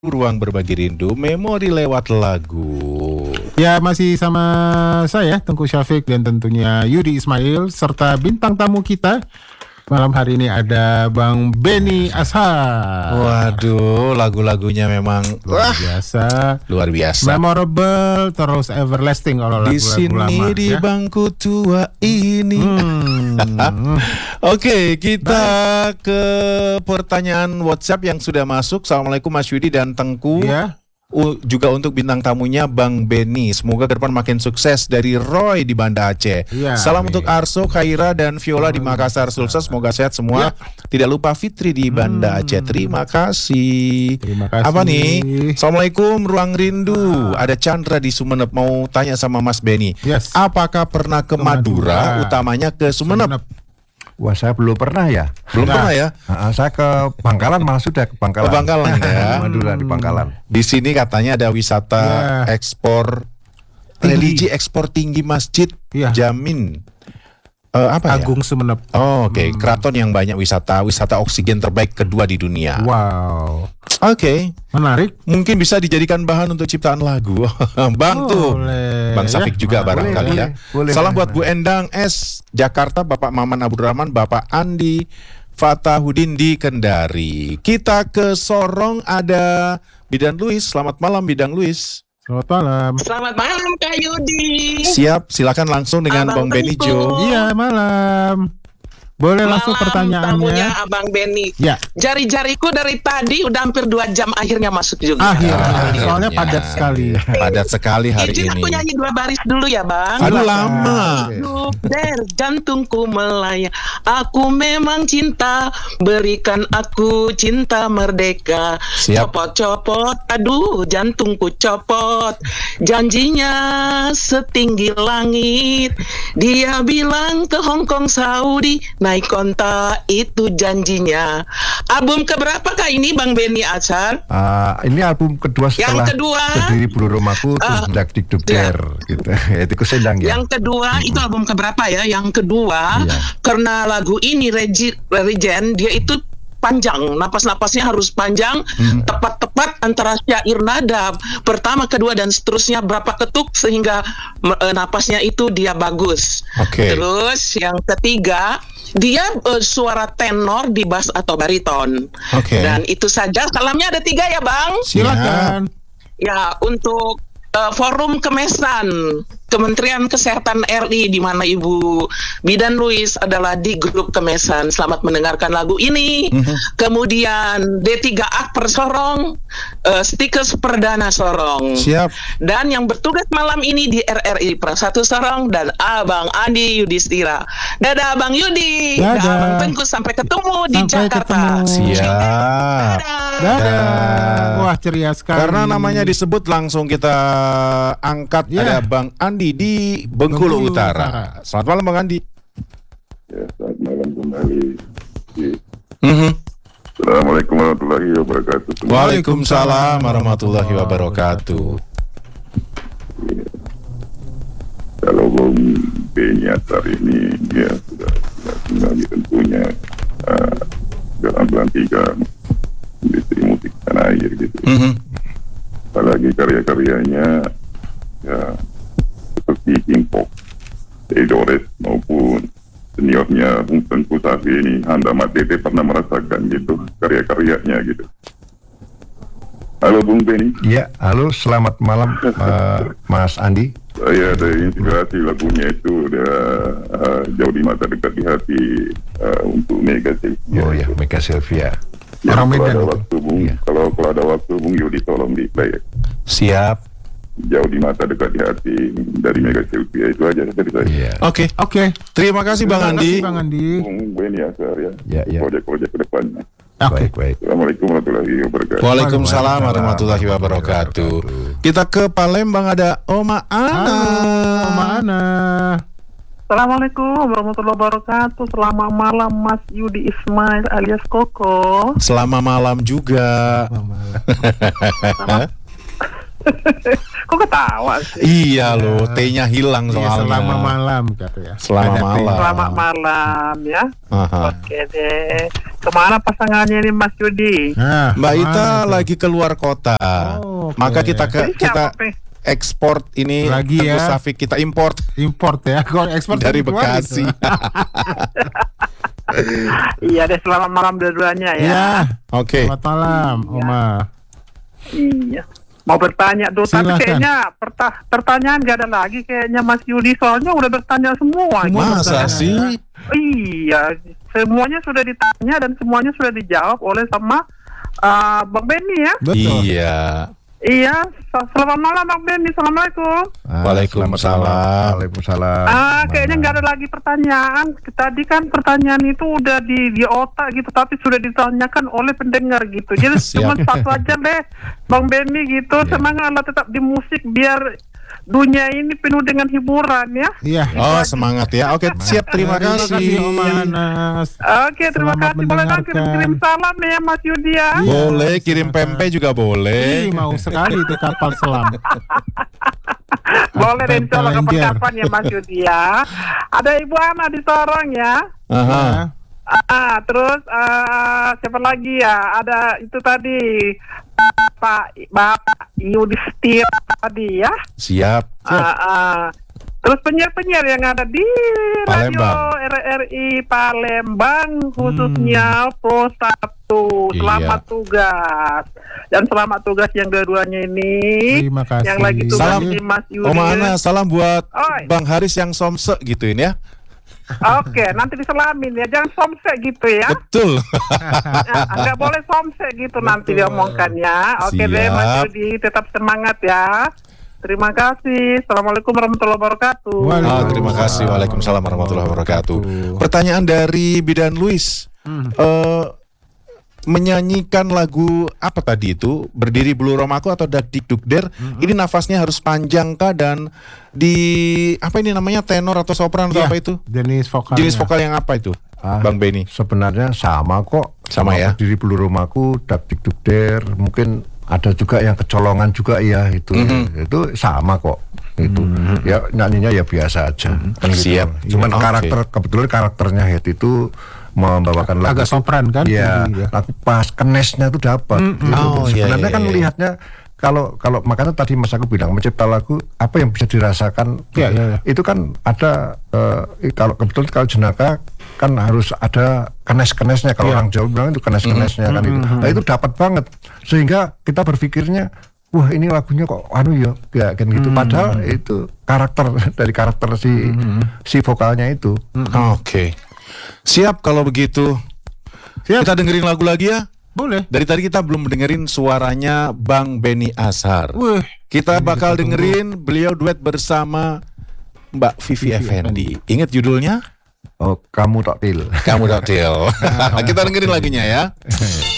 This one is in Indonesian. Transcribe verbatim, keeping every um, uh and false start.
Ruang berbagi rindu, memori lewat lagu. Ya, masih sama saya Tengku Syafiq dan tentunya Yudi Ismail serta bintang tamu kita malam hari ini ada Bang Benny Ashar. Waduh, lagu-lagunya memang luar wah, biasa, luar biasa, memorable, terus everlasting kalau di lagu-lagu lama. Di sini di ya? bangku tua ini. Hmm. Oke, kita Baik. ke pertanyaan WhatsApp yang sudah masuk. Assalamualaikum Mas Yudi dan Tengku. Ya. U, juga untuk bintang tamunya Bang Benny. Semoga ke depan makin sukses, dari Roy di Banda Aceh. Ya, Salam amin. untuk Arso, Khaira dan Viola oh, di Makassar Sulsel. Semoga sehat semua. Ya. Tidak lupa Fitri di Banda hmm. Aceh. Terima kasih. Terima kasih. Apa nih? Assalamualaikum Ruang Rindu. Ah. Ada Chandra di Sumeneb mau tanya sama Mas Benny. Yes. Apakah pernah ke, ke Madura, Madura, utamanya ke Sumeneb? Sumeneb. Wah, saya belum pernah ya. Belum nah, pernah ya? Uh, saya ke Bangkalan, malah sudah ke Bangkalan. Ke Bangkalan ya. Madura di Bangkalan. Di sini katanya ada wisata ya. ekspor tinggi. religi ekspor tinggi masjid ya. Jamin. Uh, apa Agung ya? Sumeneb. Oh, oke. Okay. Hmm. Keraton yang banyak wisata, wisata oksigen terbaik kedua di dunia. Wow. Oke. Okay. Menarik. Mungkin bisa dijadikan bahan untuk ciptaan lagu. Bang tuh. Bang Safik ya? juga boleh, barangkali boleh, ya. Boleh, Salam boleh, buat boleh. Bu Endang S Jakarta, Bapak Maman Abdurrahman, Bapak Andi Fatahudin di Kendari. Kita ke Sorong, ada Bidan Luis. Selamat malam Bidang Luis. Selamat malam. Selamat malam Kak Yudi. Siap, silakan langsung dengan Abang Bang Benny Jo. Iya, malam. Boleh malam, langsung pertanyaannya. Tamunya Abang Benny. Ya. Jari-jariku dari tadi udah hampir dua jam akhirnya masuk juga. Akhirnya, ah, soalnya padat sekali. Padat sekali hari Izin ini. Aku nyanyi dua baris dulu ya Bang. Aduh lama. Der jantungku melayang, aku memang cinta, berikan aku cinta merdeka. Siap. Copot-copot, aduh jantungku copot. Janjinya setinggi langit, dia bilang ke Hong Kong Saudi. Naik kontak itu janjinya. Album keberapa kah ini Bang Benny Ashar? Uh, ini album kedua setelah yang kedua, Berdiri Bulu Rumahku, terus uh, Dak Dik Duk Der gitu. Itu kesendang ya. Yang kedua itu album keberapa ya? Yang kedua iya. Karena lagu ini Regi, Regen dia itu panjang, napas-napasnya harus panjang, hmm. tepat-tepat antara syair nada pertama, kedua dan seterusnya berapa ketuk sehingga e, napasnya itu dia bagus. Okay. Terus yang ketiga dia e, suara tenor di bass atau bariton. Okay. Dan itu saja. Salamnya ada tiga ya Bang. Silakan. Ya untuk e, Forum Kemesan Kementerian Kesehatan R I, di mana Ibu Bidan Luis adalah di grup Kemesan. Selamat mendengarkan lagu ini. Mm-hmm. Kemudian D tiga Akper Sorong, uh, Stikers Perdana Sorong. Siap. Dan yang bertugas malam ini di R R I Prasatu Sorong dan Abang Andi Yudhistira. Dadah Abang Yudi. Dadah. Dadah Abang Tengku, sampai ketemu di sampai Jakarta. Ketemu. Siap. Dadah. Dadah. Wah, ceria sekali. Karena namanya disebut langsung kita angkat. Yeah. Ada Bang Andi di Bengkulu, Bengkulu Utara. Utara. Selamat malam Bang Andi. Ya, selamat malam kembali. Mm-hmm. Assalamualaikum warahmatullahi wabarakatuh. Waalaikumsalam warahmatullahi wabarakatuh. Ya. Kalau Bang Benny Ashar ini dia sudah sudah tentunya uh, dalam pelantikan industri musik tanah air gitu. Mm-hmm. Apalagi karya-karyanya ya seperti King Pop, Edores maupun seniornya Bung Tengku Safi ini, Handa Matete pernah merasakan gitu karya-karyanya gitu. Halo Bung Benny. Iya, halo, selamat malam uh, Mas Andi. Saya ada inspirasi lagunya itu udah uh, jauh di mata dekat di hati uh, untuk Mega Sylvia. Oh ya, Mega Sylvia. Ya, Orang kalau Medan ada itu. waktu Bung, ya. kalau kalau ada waktu Bung Yudi tolong di play. Siap. Jauh di mata dekat di hati dari Mega Sylvia, itu aja dari saya. Oke, okay. oke. Okay. Terima kasih Bang Terima Andi. kasih Bang Andi. Bung Benny Ashar ya. Ya, ya. Proyek-proyek ke depannya. Okay. Baik, baik. Assalamualaikum warahmatullahi wabarakatuh. Waalaikumsalam warahmatullahi wabarakatuh. Kita ke Palembang, ada Oma Ana. Halo, Oma Ana. Assalamualaikum warahmatullahi wabarakatuh. Selamat malam Mas Yudi Ismail alias Koko. Selamat malam juga. Selamat malam. Kok ketawa sih? Iya loh, T-nya hilang Iya, soalnya. selama malam kata ya. Selama Ada malam. Selamat malam ya. Aha. Oke deh. Kemana pasangannya ini Mas Yudi? Nah, Mbak Ita mana tuh? lagi keluar kota. Oh, oke. Maka kita ke, Ini kita siapa, Pe? ekspor ini Lagi Teguh ya. Safik, kita import import ya. Kalau ekspor dari kan keluar Bekasi. gitu. Iya deh, selamat malam dua-duanya ya. Iya. Oke. Selamat malam, Oma. Iya. Mau bertanya tuh, tapi Silakan. kayaknya perta- pertanyaan gak ada lagi kayaknya Mas Yudi, soalnya udah bertanya semua. Semua gitu. Masa bertanya. sih? Iya, semuanya sudah ditanya dan semuanya sudah dijawab oleh sama uh, Bang Benny ya. Betul. Iya. Iya, sa- selamat malam Bang Benny, assalamualaikum. Ah, Waalaikumsalam. selamat malam. Waalaikumsalam. Ah, kayaknya nggak ada lagi pertanyaan. Tadi kan pertanyaan itu udah di di otak gitu, tapi sudah ditanyakan oleh pendengar gitu. Jadi Siap. cuma satu aja deh, Bang Benny gitu. Semangatlah tetap di musik biar dunia ini penuh dengan hiburan ya. Iya. Oh, semangat ya. Oke, siap. Terima Terima kasih, kasih. Oma Anas. Oke, terima Selamat kasih. Boleh dong kirim-kirim mendengarkan. salam ya Mas Yudi ya. Iya. Boleh kirim silakan. pempek juga boleh. Ih, mau sekali itu kapal selam. Boleh deh, insya Allah Pempek kapan-kapan ya Mas Yudi ya. Ada Ibu Ana di Sorong ya. Aha. Ah, terus ah, siapa lagi ya? Ada itu tadi Pak Bapak Yudhisthira tadi ya. Siap. Ah, ah. Terus penyiar-penyiar yang ada di radio Palembang. R R I Palembang khususnya Pro satu. Selamat Iya. tugas dan selamat tugas yang dua-duanya ini. Terima kasih. Yang lagi tugas Salam, di Mas Yudi. Oma Ana, salam buat Oi. Bang Haris yang somse gituin ya. Oke, nanti diselamin ya. Jangan somse gitu ya. Betul. Ya, nggak boleh somse gitu nanti diomongkannya. Oke deh Siap. Mas Yudi, tetap semangat ya. Terima kasih. Assalamualaikum warahmatullahi wabarakatuh. Ah, terima kasih. Waalaikumsalam warahmatullahi wabarakatuh. Pertanyaan dari Bidan Luis. Eh, menyanyikan lagu apa tadi itu? Berdiri Bulu Romaku atau Dak Dik Duk Der? Ini nafasnya harus panjang kah, dan di apa ini namanya, tenor atau sopran atau Iya, apa itu? Jenis vokal. Jenis vokal yang apa itu? Ah, Bang Benny. Sebenarnya sama kok. Sama ya? Berdiri Bulu Romaku, Dak Dik Duk Der, mungkin ada juga yang kecolongan juga ya itu. Mhm. Itu sama kok. Itu ya nyanyinya ya biasa aja. Kan gitu. Siap. Cuman Oke. karakter kebetulan karakternya Head itu membawakan lagu Agak sopran kan? Iya, Jadi, ya. lagu pas kenesnya itu dapat. Gitu. Oh, iya, Sebenarnya iya, kan iya. lihatnya kalau kalau makanya tadi Mas aku bilang mencipta lagu apa yang bisa dirasakan. Iya, iya, iya. Itu kan ada eh, kalau kebetulan kalau jenaka kan harus ada kenes-kenesnya, kalau Iya. orang Jawa bilang itu kenes-kenesnya kan itu. Nah, itu dapat banget sehingga kita berpikirnya wah ini lagunya kok anu ya ya kan gitu. Padahal itu karakter dari karakter si si vokalnya itu. Oke. Siap kalau begitu. Siap. Kita dengerin lagu lagi ya. Boleh. Dari tadi kita belum dengerin suaranya Bang Benny Ashar. Wih. Kita bakal dengerin beliau duet bersama Mbak Vivi Effendi. Ingat judulnya? Oh, kamu tak til. Kamu Doktil. Kita dengerin lagunya ya.